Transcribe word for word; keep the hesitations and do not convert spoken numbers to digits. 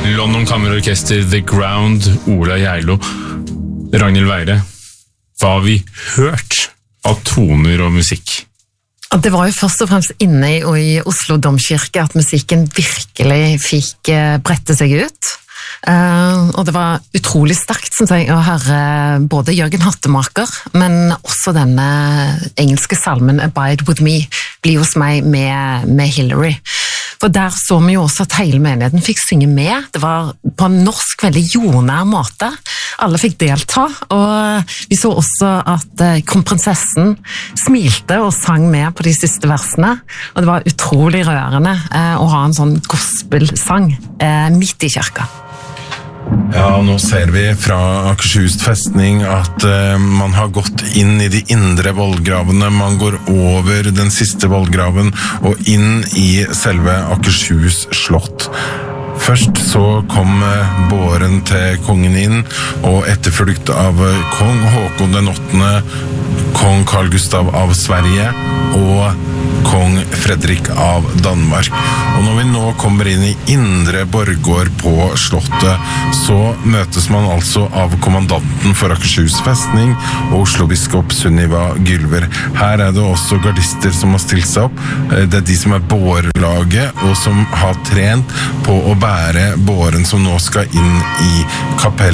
London Kammerorkester, The Ground, Ola Geilo, Ragnhild Weire. Hva har vi hørt av toner og musikk? Det var jo først og fremst inne i, i Oslo Domkirke at musikken virkelig fikk brette seg ut. Uh, og det var utrolig sterkt, synes jeg, å høre både Jørgen Hattemaker, men også denne engelske salmen Abide With Me, Bli hos meg med, med Hillary. For der så vi jo også at hele menigheten fikk synge med. Det var på en norsk veldig jordnær måte. Alle fikk delta, og vi så også at kronprinsessen smilte og sang med på de siste versene. Og det var utrolig rørende eh, å ha en sånn gospelsang eh, midt i kirka. Ja, nå ser vi fra Akershus festning at uh, man har gått inn i de indre vollgravene, man går over den siste vollgraven og inn i selve Akershus slott. Først så kom uh, båren til kongen inn, og etterfulgt av uh, kong Håkon den åttende, kong Carl Gustav av Sverige og kong Fredrik av Danmark. Og når vi nå kommer inn i indre borggård på slottet, så møtes man altså av kommandanten for Akershus festning og Oslo-biskop Sunniva Gylver. Her er det også gardister som har stilt seg opp. Det er de som er bårlaget og som har trent på å bære båren som nå skal inn i kapell.